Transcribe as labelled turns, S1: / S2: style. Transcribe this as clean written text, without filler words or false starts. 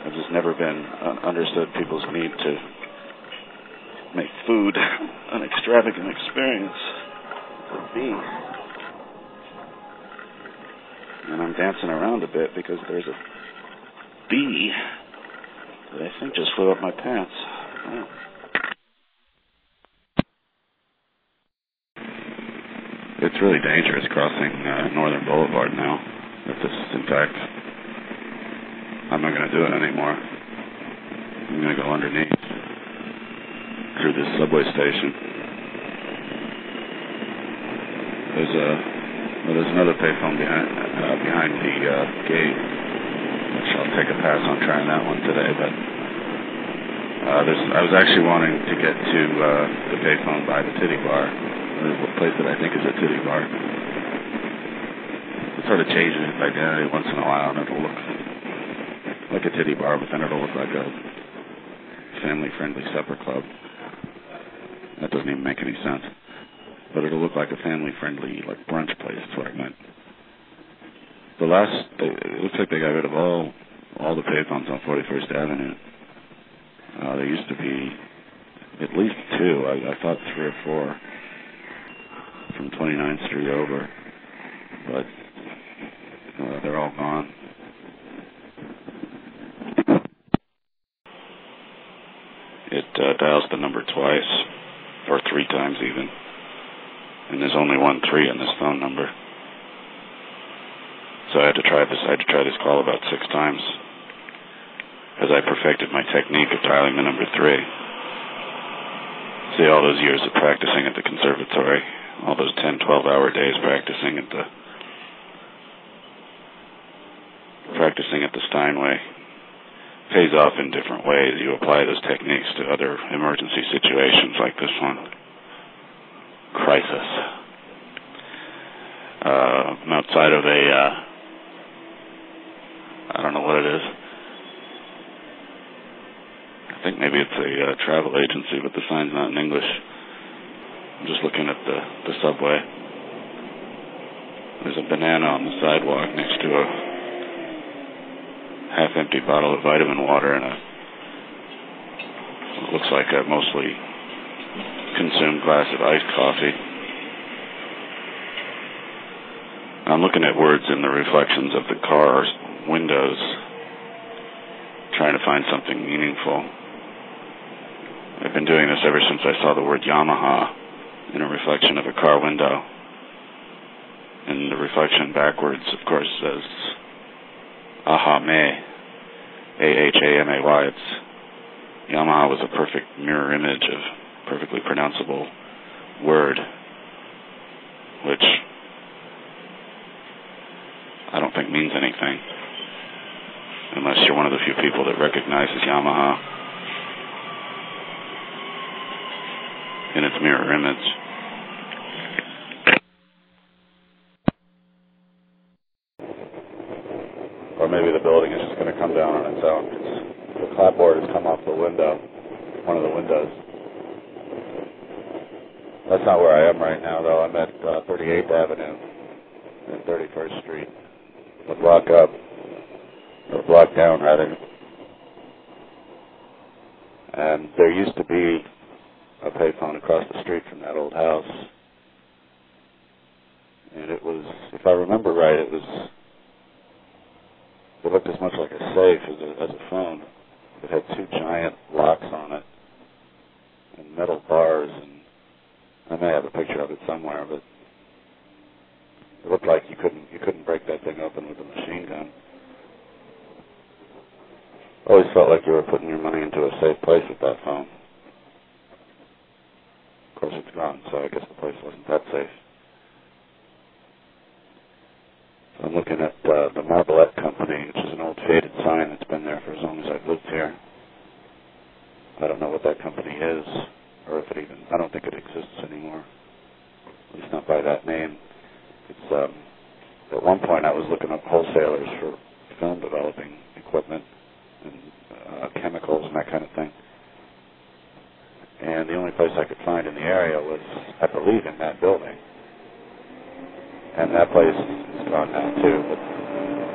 S1: I've just never been understood people's need to make food an extravagant experience for me. And I'm dancing around a bit because there's a bee that I think just flew up my pants. Yeah. It's really dangerous crossing Northern Boulevard now. If this is, in fact, I'm not going to do it anymore. I'm going to go underneath through this subway station. There's another payphone behind the gate, which I'll take a pass on trying that one today. But I was actually wanting to get to the payphone by the Titty Bar. There's a place that I think is a titty bar. It sort of changes its identity once in a while, and it'll look like a titty bar, but then it'll look like a family-friendly supper club. That doesn't even make any sense. But it'll look like a family-friendly, like, brunch place. That's what I meant. It looks like they got rid of all the payphones on 41st Avenue. There used to be at least two. I thought 3 or 4. From 29th Street over, but they're all gone. It dials the number twice, or 3 times even, and there's only 1 3 in this phone number. So I had to try this call about 6 times, as I perfected my technique of dialing the number 3. See, all those years of practicing at the conservatory, all those 10, 12-hour days practicing at the Steinway pays off in different ways. You apply those techniques to other emergency situations like this one. Crisis. I'm outside of I don't know what it is. I think maybe it's a travel agency, but the sign's not in English. I'm just looking at the subway. There's a banana on the sidewalk next to a half-empty bottle of vitamin water and what looks like a mostly consumed glass of iced coffee. I'm looking at words in the reflections of the car's windows, trying to find something meaningful. I've been doing this ever since I saw the word Yamaha in a reflection of a car window. And the reflection backwards, of course, says Ahame, Ahama. Yamaha was a perfect mirror image of perfectly pronounceable word, which I don't think means anything, unless you're one of the few people that recognizes Yamaha in its mirror image. Or maybe the building is just going to come down on its own. The clapboard has come off the window, one of the windows. That's not where I am right now, though. I'm at 38th Avenue and 31st Street. A block up, or a block down, rather. And there used to be a payphone across the street from that old house. And it was, if I remember right, it looked as much like a safe as a phone. It had 2 giant locks on it and metal bars, and I may have a picture of it somewhere, but it looked like you couldn't break that thing open with a machine gun. Always felt like you were putting your money into a safe place with that phone. Of course, it's gone, so I guess the place wasn't that safe. So I'm looking at the Marbolette Company, which is an old faded sign that's been there for as long as I've lived here. I don't know what that company is, or if it even, I don't think it exists anymore. At least not by that name. It's, at one point I was looking up wholesalers for